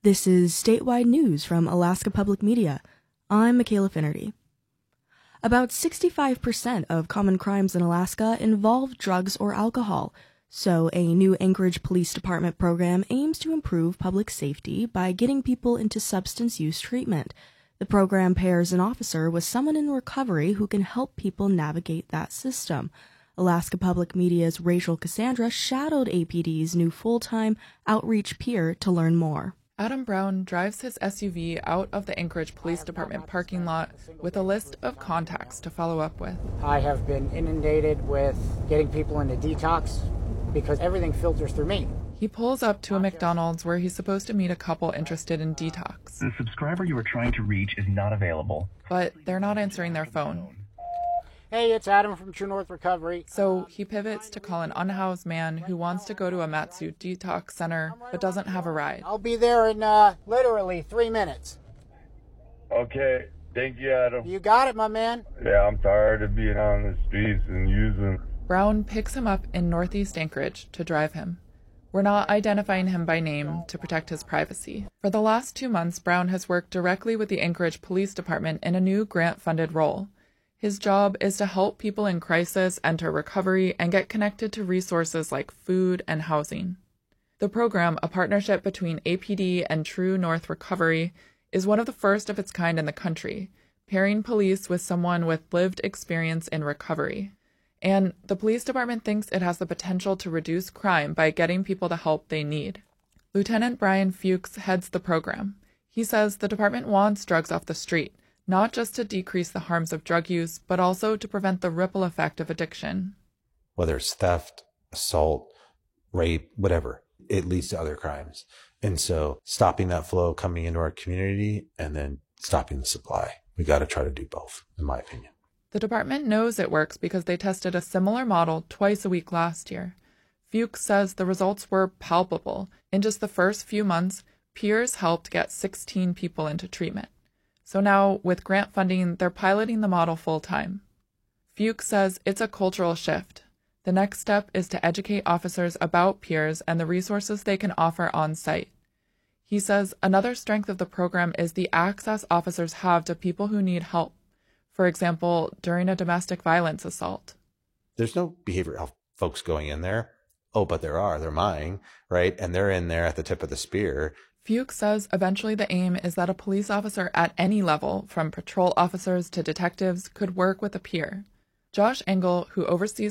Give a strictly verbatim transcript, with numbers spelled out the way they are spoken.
This is statewide news from Alaska Public Media. I'm Michaela Finnerty. About sixty-five percent of common crimes in Alaska involve drugs or alcohol, so a new Anchorage Police Department program aims to improve public safety by getting people into substance use treatment. The program pairs an officer with someone in recovery who can help people navigate that system. Alaska Public Media's Rachel Cassandra shadowed A P D's new full-time outreach peer to learn more. Adam Brown drives his S U V out of the Anchorage Police Department parking lot with a list of contacts to follow up with. I have been inundated with getting people into detox because everything filters through me. He pulls up to a McDonald's where he's supposed to meet a couple interested in detox. The subscriber you are trying to reach is not available. But they're not answering their phone. Hey, it's Adam from True North Recovery. So he pivots to call an unhoused man who wants to go to a Matsu detox center but doesn't have a ride. I'll be there in uh, literally three minutes. Okay, thank you, Adam. You got it, my man. Yeah, I'm tired of being on the streets and using. Brown picks him up in northeast Anchorage to drive him. We're not identifying him by name to protect his privacy. For the last two months, Brown has worked directly with the Anchorage Police Department in a new grant-funded role. His job is to help people in crisis enter recovery and get connected to resources like food and housing. The program, a partnership between A P D and True North Recovery, is one of the first of its kind in the country, pairing police with someone with lived experience in recovery. And the police department thinks it has the potential to reduce crime by getting people the help they need. Lieutenant Brian Fuchs heads the program. He says the department wants drugs off the street, not just to decrease the harms of drug use, but also to prevent the ripple effect of addiction. Whether it's theft, assault, rape, whatever, it leads to other crimes. And so stopping that flow coming into our community and then stopping the supply. We got to try to do both, in my opinion. The department knows it works because they tested a similar model twice a week last year. Fuchs says the results were palpable. In just the first few months, peers helped get sixteen people into treatment. So now, with grant funding, they're piloting the model full-time. Fuchs says it's a cultural shift. The next step is to educate officers about peers and the resources they can offer on site. He says another strength of the program is the access officers have to people who need help. For example, during a domestic violence assault. There's no behavioral health folks going in there. Oh, but there are. They're mine, right? And they're in there at the tip of the spear. Fuchs says eventually the aim is that a police officer at any level, from patrol officers to detectives, could work with a peer. Josh Engel, who oversees